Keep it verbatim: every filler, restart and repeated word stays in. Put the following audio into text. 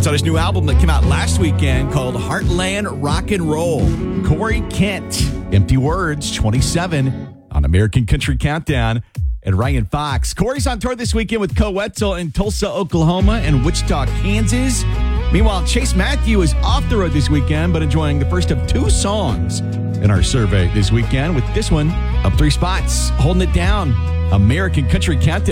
That's on his new album that came out last weekend called Heartland Rock and Roll. Corey Kent, Empty Words, twenty-seven on American Country Countdown. And Ryan Fox. Corey's on tour this weekend with Coetzel in Tulsa, Oklahoma and Wichita, Kansas. Meanwhile, Chase Matthew is off the road this weekend, but enjoying the first of two songs in our survey this weekend with this one up three spots, holding it down. American Country Countdown.